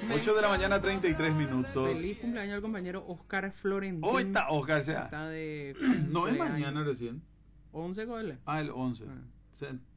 8 de la mañana, 33 minutos. Feliz cumpleaños al compañero Oscar Florentín. Hoy está Oscar, sea. Está de No es cumpleaños. mañana recién. 11 goles. Ah, el 11. Ah.